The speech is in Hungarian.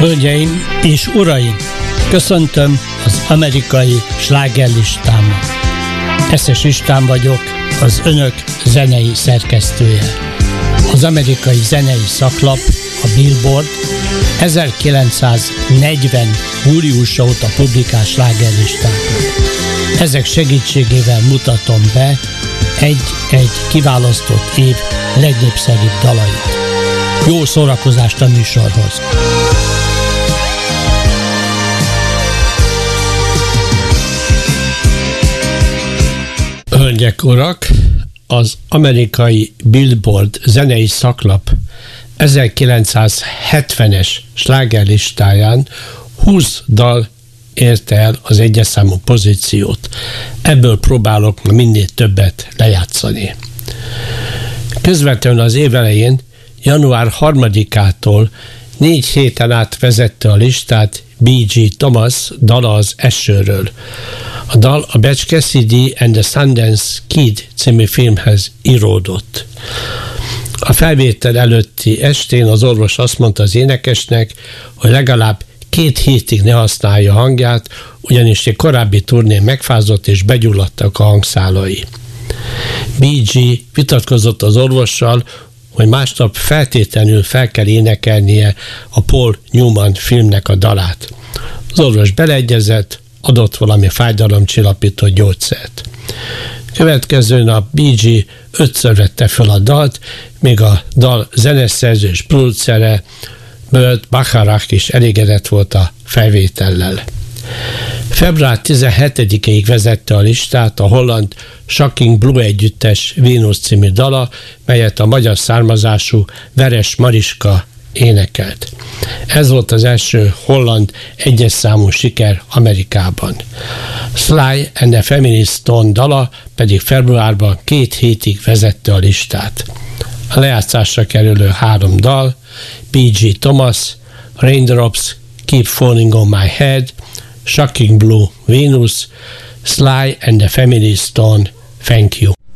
Hölgyeim és uraim, köszöntöm az amerikai slágerlistámat. Eszes István vagyok, az önök zenei szerkesztője. Az amerikai zenei szaklap, a Billboard 1940. júliusa óta publikál slágerlistákat. Ezek segítségével mutatom be egy-egy kiválasztott év legnépszerűbb dalait. Jó szórakozást a műsorhoz! Hölgyek, urak, az amerikai Billboard zenei szaklap 1970-es slágerlistáján 20 dal érte el az egyes számú pozíciót. Ebből próbálok ma minél többet lejátszani. Közvetlenül az év elején, január 3-ától 4 héten át vezette a listát B.G. Thomas dala az Esőről. A dal a Butch Cassidy and the Sundance Kid című filmhez íródott. A felvétel előtti estén az orvos azt mondta az énekesnek, hogy legalább 2 hétig ne használja hangját, ugyanis egy korábbi turnén megfázott és begyulladtak a hangszálai. B.G. vitatkozott az orvossal, hogy másnap feltétlenül fel kell énekelnie a Paul Newman filmnek a dalát. Az orvos beleegyezett, adott valami fájdalomcsillapító gyógyszert. Következő nap B.G. 5-ször vette fel a dalt, még a dal zeneszerző és producere Burt Bacharach is elégedett volt a felvétellel. Február 17-ig vezette a listát a holland Shocking Blue együttes Vénusz című dala, melyet a magyar származású Veres Mariska énekelt. Ez volt az első holland egyes számú siker Amerikában. Sly and the Family Stone dala pedig februárban 2 hétig vezette a listát. A lejátszásra kerülő 3 dal, B.G. Thomas, Raindrops Keep Falling on My Head, Shocking Blue, Venus, Sly and the Family Stone, Thank You.